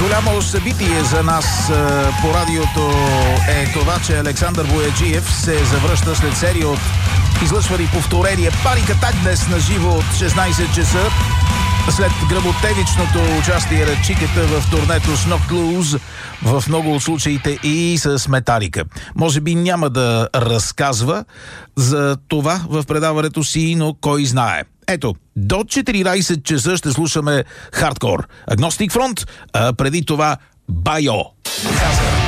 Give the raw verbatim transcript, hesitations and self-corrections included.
Голямо събитие за нас по радиото е това, че Александър Бояджиев се завръща след серия от излъчвани повторения Паник Атак днес на живо от шестнайсет часа. След гръмотевичното участие на Чикета в турнето с Knocked Loose, в много от случаите и с Металика. Може би няма да разказва за това в предаването си, но кой знае. Ето, до четиринайсет часа ще слушаме хардкор. Агностик Фронт, а преди това Байо.